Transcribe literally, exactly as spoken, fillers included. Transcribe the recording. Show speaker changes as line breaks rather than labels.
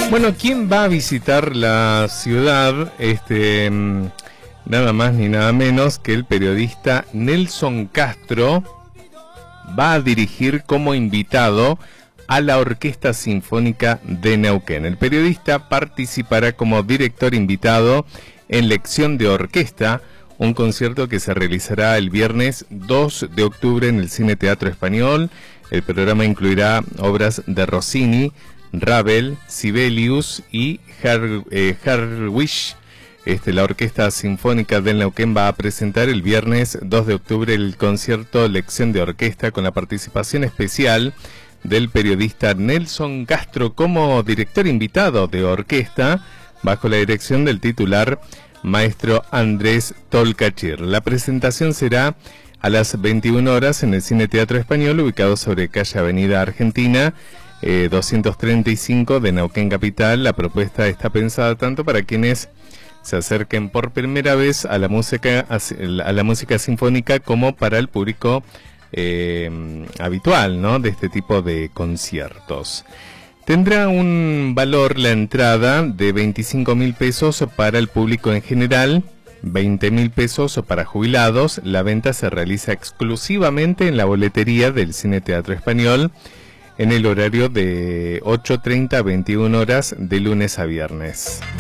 Bueno, ¿quién va a visitar la ciudad? Este, nada más ni nada menos que el periodista Nelson Castro va a dirigir como invitado a la Orquesta Sinfónica de Neuquén. El periodista participará como director invitado en Lección de Orquesta, un concierto que se realizará el viernes dos de octubre en el Cine Teatro Español. El programa incluirá obras de Rossini, Ravel, Sibelius y Har, eh, Harwish. Este, la Orquesta Sinfónica del Neuquén va a presentar el viernes dos de octubre el concierto Lección de Orquesta con la participación especial del periodista Nelson Castro como director invitado de orquesta, bajo la dirección del titular maestro Andrés Tolcachir. La presentación será a las veintiuna horas en el Cine Teatro Español, ubicado sobre calle Avenida Argentina, eh, doscientos treinta y cinco de Neuquén Capital. La propuesta está pensada tanto para quienes se acerquen por primera vez a la música, a la música sinfónica, como para el público eh, habitual, ¿no?, de este tipo de conciertos. Tendrá un valor la entrada de veinticinco mil pesos para el público en general, veinte mil pesos para jubilados. La venta se realiza exclusivamente en la boletería del Cine Teatro Español en el horario de ocho treinta a veintiuna horas de lunes a viernes.